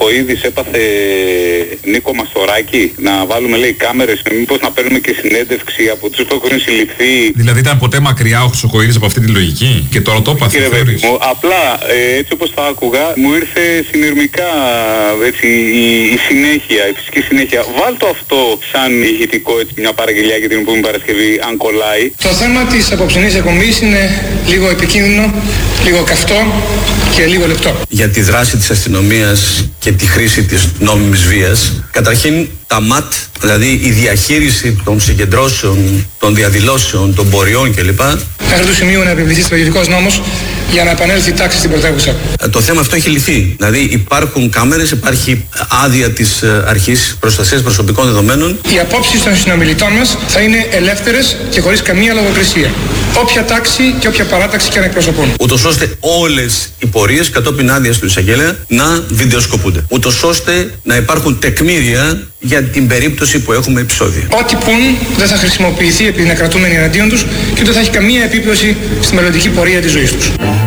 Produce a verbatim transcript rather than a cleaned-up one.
Σοκοΐδης έπαθε Νίκο Μαστοράκη, να βάλουμε λέει κάμερες, μήπως να παίρνουμε και συνέντευξη από τους που έχουν συλληφθεί. Δηλαδή ήταν ποτέ μακριά ο Χρυσοκοΐδης από αυτή τη λογική και τώρα το έπαθε. Απλά ε, έτσι όπως τα άκουγα μου ήρθε συνειρμικά έτσι, η, η συνέχεια, η φυσική συνέχεια. Βάλτο αυτό σαν ηχητικό, έτσι, μια παραγγελιά για την επόμενη Παρασκευή, αν κολλάει. Το θέμα της απόψινής εκπομπής είναι λίγο επικίνδυνο, λίγο καυτό και λίγο λεπτό. Για τη δράση της αστυνομίας και τη χρήση της νόμιμης βίας, καταρχήν τα ΜΑΤ, δηλαδή η διαχείριση των συγκεντρώσεων, των διαδηλώσεων, των πορειών κλπ. Μέχρι του σημείου να επιβληθεί στρατιωτικός νόμος για να επανέλθει η τάξη στην πρωτεύουσα. Το θέμα αυτό έχει λυθεί. Δηλαδή υπάρχουν κάμερες, υπάρχει άδεια της Αρχής Προστασίας Προσωπικών Δεδομένων. Οι απόψεις των συνομιλητών μας θα είναι ελεύθερες και χωρίς καμία λογοκρισία. Όποια τάξη και όποια παράταξη και να εκπροσωπούν. Ούτως ώστε όλες οι πορείες κατόπιν άδειας του εισαγγέλαια να βιντεοσκοπούνται. Ούτως ώστε να υπάρχουν τεκμήρια για την περίπτωση που έχουμε επεισόδια. Ό,τι πουν δεν θα χρησιμοποιηθεί επειδή είναι κρατούμενοι εναντίον τους και δεν θα έχει καμία επίπτωση στη μελλοντική πορεία της ζωής τους.